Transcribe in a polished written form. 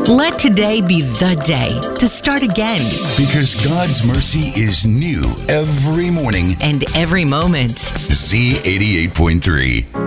Let today be the day to start again. Because God's mercy is new every morning and every moment. Z88.3.